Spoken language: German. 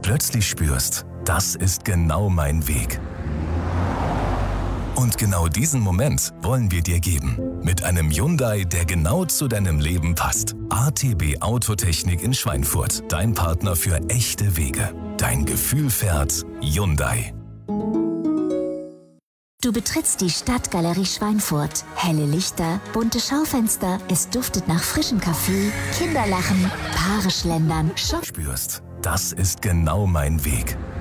plötzlich spürst, das ist genau mein Weg. Und genau diesen Moment wollen wir dir geben. Mit einem Hyundai, der genau zu deinem Leben passt. ATB Autotechnik in Schweinfurt. Dein Partner für echte Wege. Dein Gefühl fährt Hyundai. Du betrittst die Stadtgalerie Schweinfurt. Helle Lichter, bunte Schaufenster, es duftet nach frischem Kaffee, Kinder lachen, Paare schlendern, Spürst, das ist genau mein Weg.